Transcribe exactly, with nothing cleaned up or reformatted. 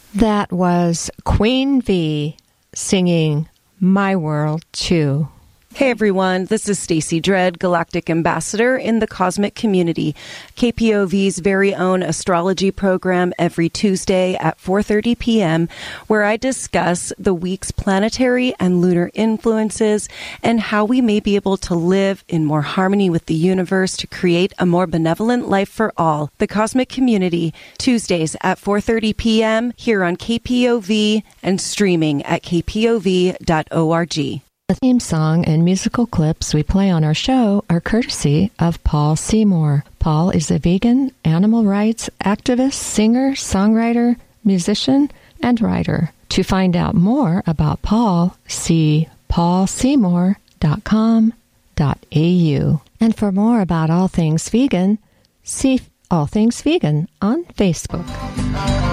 That was Queen V singing My World Too. Hey everyone, this is Stacy Dredd, Galactic Ambassador in the Cosmic Community, K P O V's very own astrology program every Tuesday at four thirty p.m., where I discuss the week's planetary and lunar influences and how we may be able to live in more harmony with the universe to create a more benevolent life for all. The Cosmic Community, Tuesdays at four thirty p.m. here on K P O V and streaming at k p o v dot org. The theme song and musical clips we play on our show are courtesy of Paul Seymour. Paul is a vegan, animal rights activist, singer, songwriter, musician, and writer. To find out more about Paul, see paul seymour dot com dot a u. And for more about all things vegan, see All Things Vegan on Facebook.